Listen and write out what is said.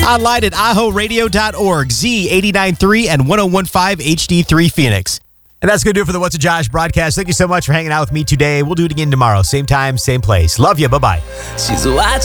Online at ahoradio.org, Z89.3 and 101.5 HD3 Phoenix. And that's going to do it for the What's a Josh broadcast. Thank you so much for hanging out with me today. We'll do it again tomorrow. Same time, same place. Love you. Bye-bye. She's watching.